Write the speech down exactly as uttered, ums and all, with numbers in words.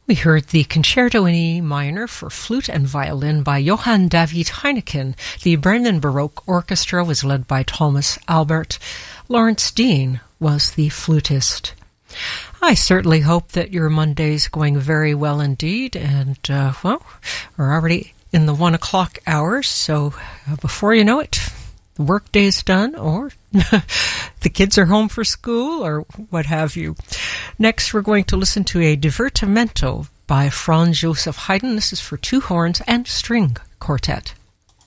We heard the Concerto in E minor for flute and violin by Johann David Heineken. The Berlin Baroque Orchestra was led by Thomas Albert. Lawrence Dean was the flutist. I certainly hope that your Monday's going very well indeed, and, uh, well, we're already in the one o'clock hour, so uh, before you know it, the work day's done, or the kids are home for school, or what have you. Next, we're going to listen to a divertimento by Franz Joseph Haydn. This is for two horns and string quartet.